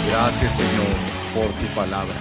Gracias, Señor, por tu palabra.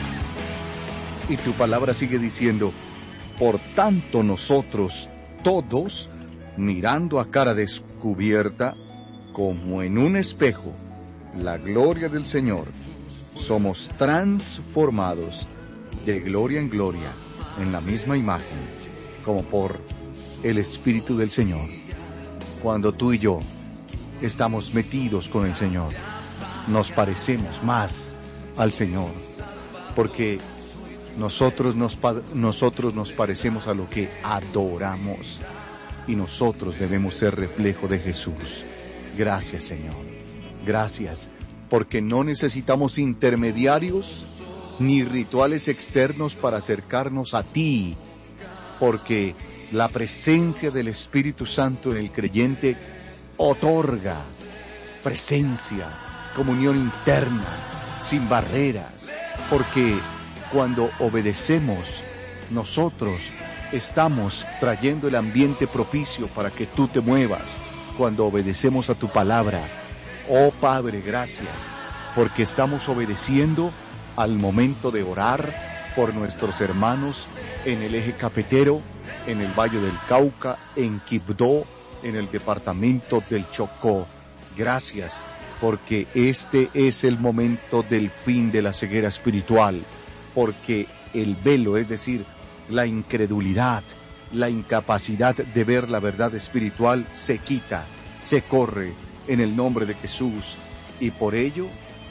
Y tu palabra sigue diciendo, por tanto nosotros todos, mirando a cara descubierta, como en un espejo, la gloria del Señor, somos transformados de gloria en gloria, en la misma imagen, como por el Espíritu del Señor. Cuando tú y yo estamos metidos con el Señor, nos parecemos más al Señor, porque nosotros nos parecemos a lo que adoramos, y nosotros debemos ser reflejo de Jesús. Gracias, Señor. Gracias, porque no necesitamos intermediarios ni rituales externos para acercarnos a ti, porque la presencia del Espíritu Santo en el creyente otorga presencia, comunión interna, sin barreras, porque cuando obedecemos, nosotros estamos trayendo el ambiente propicio para que tú te muevas, cuando obedecemos a tu palabra. Oh Padre, gracias, porque estamos obedeciendo al momento de orar por nuestros hermanos en el eje cafetero, en el Valle del Cauca, en Quibdó, en el departamento del Chocó. Gracias, porque este es el momento del fin de la ceguera espiritual, porque el velo, es decir, la incredulidad, la incapacidad de ver la verdad espiritual se quita, se corre en el nombre de Jesús, y por ello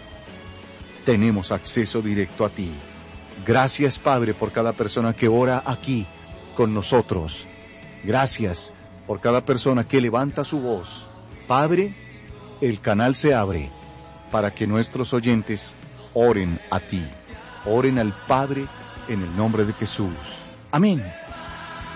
tenemos acceso directo a ti. Gracias, Padre, por cada persona que ora aquí con nosotros. Gracias por cada persona que levanta su voz. Padre, el canal se abre para que nuestros oyentes oren a ti, oren al Padre en el nombre de Jesús. Amén.